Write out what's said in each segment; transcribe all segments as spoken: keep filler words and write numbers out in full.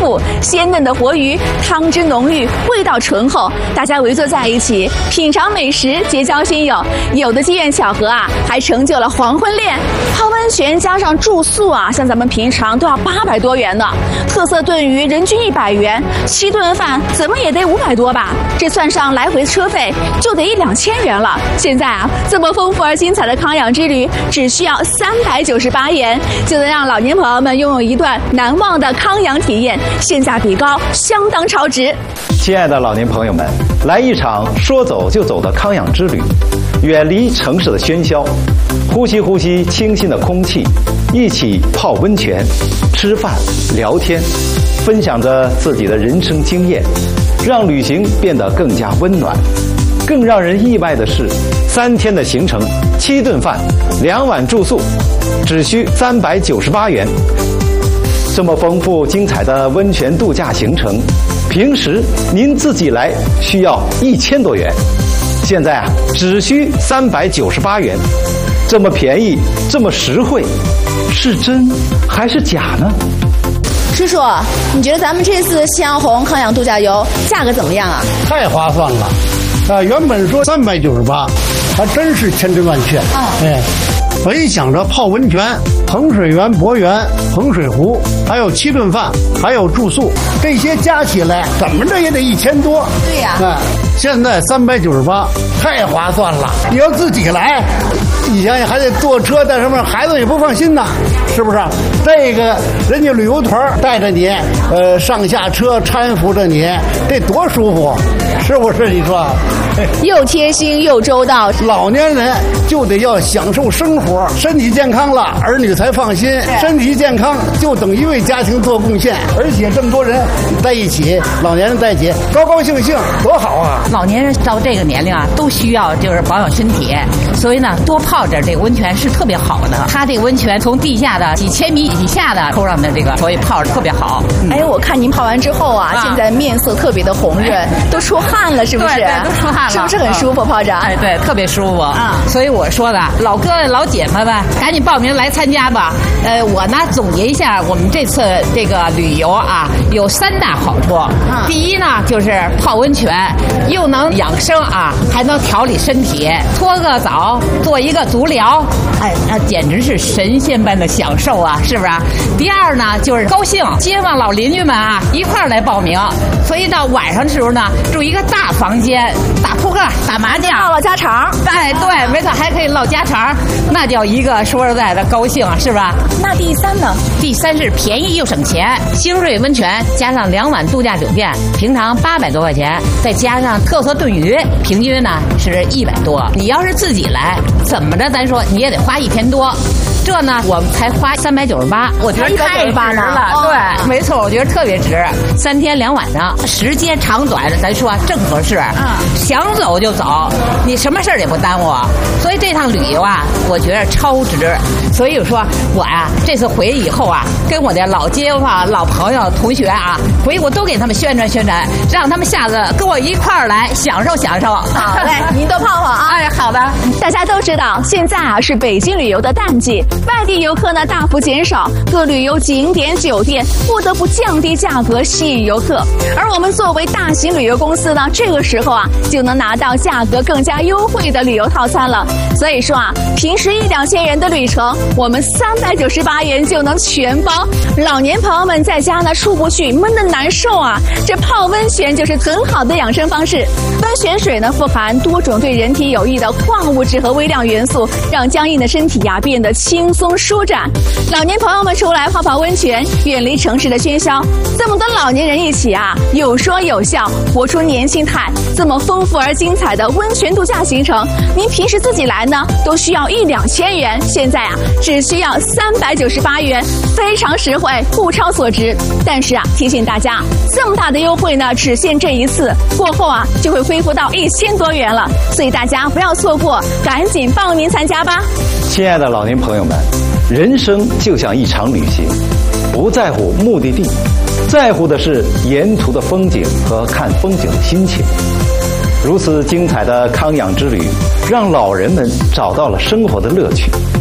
富，鲜嫩的活鱼，汤汁浓郁，味道醇厚。大家围坐在一起，品尝美食，结交新友。有的机缘巧合啊，还成就了黄昏恋。泡温泉加上住宿啊，像咱们平常都要八百多元呢。特色炖鱼人均一百元，七顿饭怎么也得五百多吧？这算上来回车费，就得一两千元了。现在啊，这么丰富而精彩的康养之旅，只需要三百九十八元，就能让老年朋友们拥有一段难忘的康养体验，性价比高，相当超值。 亲爱的老年朋友们，来一场说走就走的康养之旅，远离城市的喧嚣，呼吸呼吸清新的空气，一起泡温泉、吃饭、聊天，分享着自己的人生经验，让旅行变得更加温暖。更让人意外的是，三天的行程，七顿饭，两晚住宿，只需三百九十八元。这么丰富精彩的温泉度假行程，平时您自己来需要一千多元，现在啊只需三百九十八元，这么便宜，这么实惠，是真还是假呢？ 叔叔，你觉得咱们这次夕阳红康养度假游价格怎么样啊？ 太划算了，啊，原本说三百九十八，还真是千真万确。啊，哎，我一想着泡温泉、衡水园博园、衡水湖，还有七顿饭，还有住宿，这些加起来怎么着也得一千多。 对呀， 啊，现在三百九十八，太划算了。你要自己来，你想想还得坐车带什么，孩子也不放心呐，是不是？这个人家旅游团带着你，呃，上下车搀扶着你，这多舒服，是不是？你说？ 又贴心又周到。 老年人就得要享受生活，身体健康了，儿女才放心。身体健康就等于为家庭做贡献，而且这么多人在一起，老年人在一起，高高兴兴，多好啊！ 老年人到这个年龄啊，都需要就是保养身体，所以呢，多泡点这个温泉是特别好的。它这个温泉从地下的几千米以下的沟上的这个，所以泡着特别好。 嗯、哎，我看您泡完之后啊，啊现在面色特别的红润，哎、都出汗了，是不是？ 对，对都出汗了， 是不是很舒服？泡着？ 哎，对，特别舒服啊。所以我说的，老哥老姐们们，赶紧报名来参加吧。呃，我呢总结一下，我们这次这个旅游啊，有三大好处。嗯、第一呢，就是泡温泉，又能养生啊，还能调理身体，搓个澡，做一个足疗，哎，那简直是神仙般的享受啊，是不是？第二呢，就是高兴，街坊老邻居们啊一块儿来报名，所以到晚上的时候呢，住一个大房间，打扑克、打麻将， 唠唠家常。 哎，对，没错，还可以唠家常，那叫一个说实在的高兴啊，是吧？ 那第三呢？ 第三是便宜又省钱，星瑞温泉加上两晚度假酒店，平常八百多块钱，再加上特色炖鱼，平均呢是一百多。你要是自己来，怎么着咱说你也得花一千多。这呢，我们才花三百九十八，我觉得太值了。哦、对，没错，我觉得特别值。三天两晚上，时间长短咱说正合适。嗯，想走就走，你什么事儿也不耽误。所以这趟旅游啊，我觉得超值。所以我说我呀、啊，这次回以后啊，跟我的老街坊、老朋友、同学啊，回我都给他们宣传宣传，让他们下次跟我一块儿来享受享受。 好嘞，您多泡泡啊！ 哎，好的。 大家都知道，现在啊是北京旅游的淡季。外地游客呢大幅减少，各旅游景点酒店不得不降低价格吸引游客。而我们作为大型旅游公司呢，这个时候啊就能拿到价格更加优惠的旅游套餐了。所以说啊，平时一两千元的旅程，我们三百九十八元就能全包。老年朋友们在家呢出不去，闷得难受啊，这泡温泉就是很好的养生方式。温泉水呢富含多种对人体有益的矿物质和微量元素，让僵硬的身体呀、啊、变得轻松舒展。老年朋友们出来泡泡温泉，远离城市的喧嚣。这么多老年人一起啊，有说有笑，活出年轻态。这么丰富而精彩的温泉度假行程，您平时自己来呢，都需要一两千元，现在啊，只需要三百九十八元，非常实惠，物超所值。但是啊，提醒大家，这么大的优惠呢，只限这一次，过后啊，就会恢复到一千多元了。所以大家不要错过，赶紧报名参加吧。 亲爱的老年朋友们，人生就像一场旅行，不在乎目的地，在乎的是沿途的风景和看风景的心情。如此精彩的康养之旅，让老人们找到了生活的乐趣。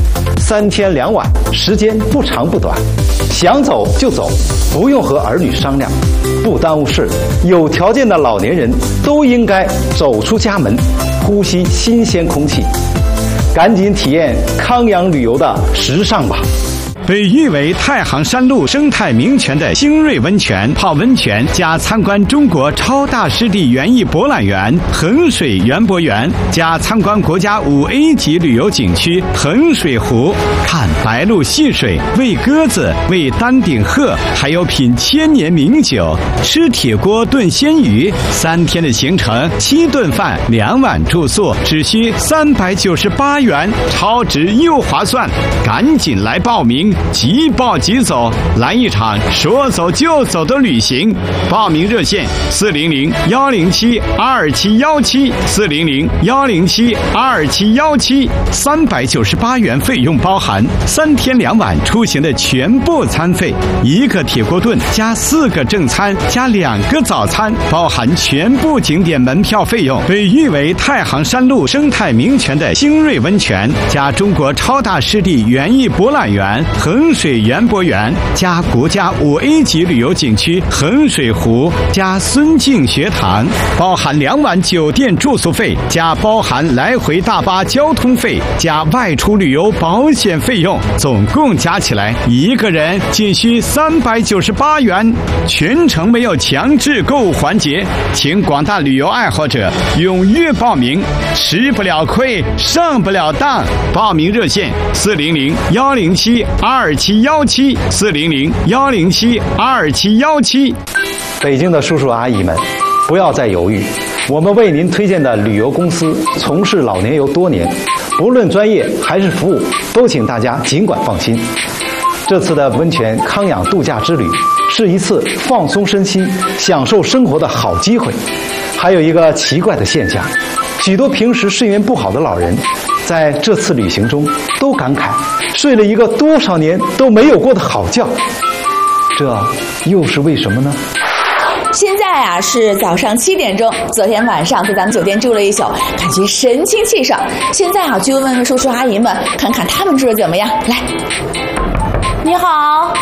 三天两晚，时间不长不短，想走就走，不用和儿女商量，不耽误事。有条件的老年人都应该走出家门，呼吸新鲜空气，赶紧体验康养旅游的时尚吧。 被誉为太行山路生态名泉的星瑞温泉泡温泉加参观中国超大湿地园艺博览园衡水园博园加参观国家五 A 级旅游景区衡水湖，看白鹭戏水，喂鸽子，喂丹顶鹤，还有品千年名酒，吃铁锅炖鲜鱼。三天的行程，七顿饭，两晚住宿，只需三百九十八元，超值又划算，赶紧来报名！即报即走，来一场说走就走的旅行。报名热线：四零零幺零七二七幺七，四零零幺零七二七幺七。三百九十八元费用包含三天两晚出行的全部餐费，一个铁锅炖加四个正餐加两个早餐，包含全部景点门票费用。被誉为太行山路生态名泉的星瑞温泉加中国超大湿地园艺博览园衡水园博园加国家五 A 级旅游景区衡水湖加孙敬学堂，包含两晚酒店住宿费，加包含来回大巴交通费，加外出旅游保险费用，总共加起来一个人仅需三百九十八元。全程没有强制购物环节，请广大旅游爱好者踊跃报名，吃不了亏，上不了当。报名热线：四零零幺零七二七幺七，四零零幺零七二七幺七。 北京的叔叔阿姨们，不要再犹豫，我们为您推荐的旅游公司从事老年游多年，不论专业还是服务，都请大家尽管放心。这次的温泉康养度假之旅是一次放松身心、享受生活的好机会。还有一个奇怪的现象，许多平时睡眠不好的老人在这次旅行中都感慨睡了一个多少年都没有过的好觉，这又是为什么呢？ 现在啊是早上七点钟，昨天晚上在咱们酒店住了一宿，感觉神清气爽。现在啊就问问叔叔阿姨们，看看他们住的怎么样。来，你好。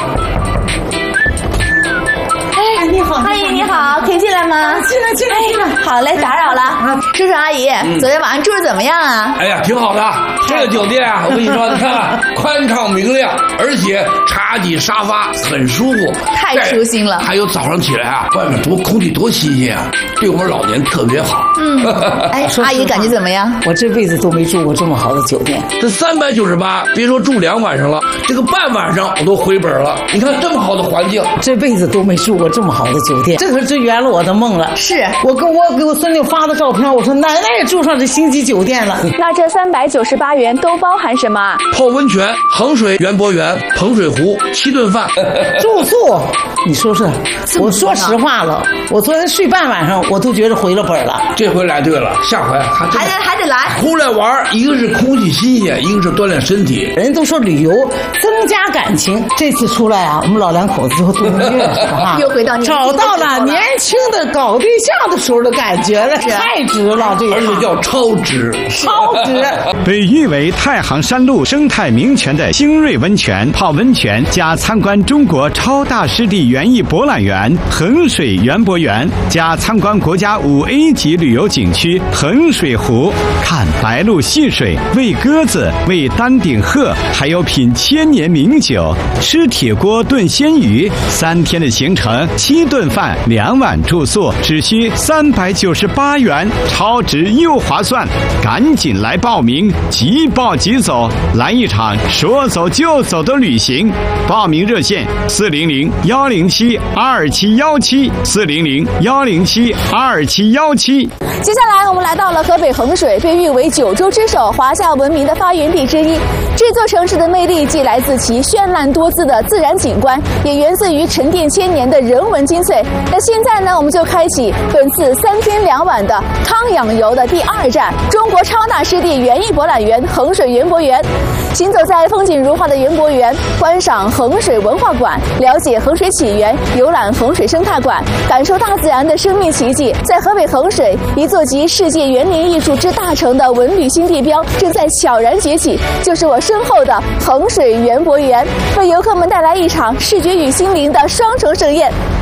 哎，你好，阿姨你好，可以进来吗？ 进来，进来，进来。 好嘞，打扰了。啊、叔叔阿姨，嗯、昨天晚上住的怎么样啊？ 哎呀，挺好的。这个酒店啊，我跟你说，你看看，宽敞明亮，而且茶几沙发很舒服， 太舒心了。 还有早上起来啊，外面多空气多新鲜啊，对我们老年特别好。 嗯，哎，阿姨感觉怎么样？ 我这辈子都没住过这么好的酒店。 这三百九十八，别说住两晚上了，这个半晚上我都回本了。你看这么好的环境， 这辈子都没住过这么好的酒店，这可是圆了我的梦了。 是我跟我给我孙女发的照片，我说奶奶也住上这星级酒店了。 那这三百九十八元都包含什么？ 泡温泉、衡水园博园、衡水湖，七顿饭， 住宿。你说说，我说实话了，我昨天睡半晚上，我都觉得回了本了。 这回来对了，下回还还得还得来。 出来玩，一个是空气新鲜，一个是锻炼身体。 人都说旅游增加感情，这次出来啊，我们老两口子就度蜜月是吧？ 又回到年轻找到了年轻的搞对象的时候的感觉了，太值了，这个而且叫超值， 超值。 被誉为太行山路生态名泉的星瑞温泉泡温泉加参观中国超大湿地园艺博览园衡水园博园加参观国家五 A 级旅游景区衡水湖，看白鹭戏水，喂鸽子，喂丹顶鹤，还有品千年名酒，吃铁锅炖鲜鱼。三天的行程，七顿饭，两晚住宿，只需三百九十八元，超值又划算，赶紧来报名，即报即走，来一场说走就走的旅行。报名热线：四零零幺零七二七幺七，四零零幺零七二七幺七。 接下来我们来到了河北衡水，被誉为九州之首、华夏文明的发源地之一。这座城市的魅力既来自其绚烂多姿的自然景观，也源自于沉淀千年的人文精粹。那现在呢，我们就就开启本次三天两晚的康养游的第二站——中国超大湿地园艺博览园衡水园博园。行走在风景如画的园博园，观赏衡水文化馆，了解衡水起源，游览衡水生态馆，感受大自然的生命奇迹。在河北衡水，一座集世界园林艺术之大成的文旅新地标正在悄然崛起，就是我身后的衡水园博园，为游客们带来一场视觉与心灵的双重盛宴。